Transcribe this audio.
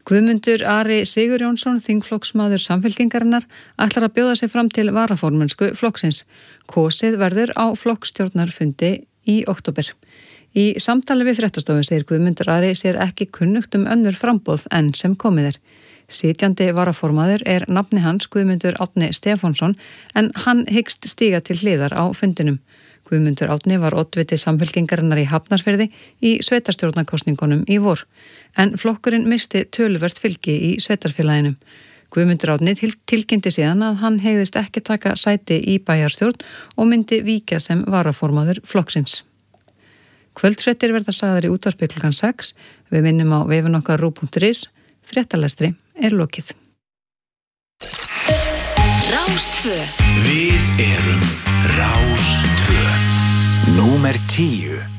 Guðmundur Ari Sigurjónsson, þingflokksmaður Samfylkingarinnar, ætlar að bjóða sig fram til varaformennsku flokksins. Kosið verður á flokkstjórnarfundi í október. Í samtali við Fréttastofu segir Guðmundur Ari sér ekki kunnugt önnur framboð en sem komið er. Sitjandi varaformaður nafni hans Guðmundur Árni Stefánsson en hann hyggst stíga til hliðar á fundinum. Guðmundur Árni var oddviti Samfylkingarinnar í Hafnarfirði í sveitarstjórnarkosningunum í vor, en flokkurinn misti töluvert fylgi í sveitarfélaginu. Guðmundur Árni tilkynnti síðan að hann hegðist ekki taka sæti í bæjarstjórn og myndi víkja sem varaformaður flokksins. Kvöldfréttir verða sagðar í útvarpi klukkan 6. Við minnum á vefinn okkar ru.is. Fréttalestri lokið. Rás 2. Við erum Rás 2. Númer 10.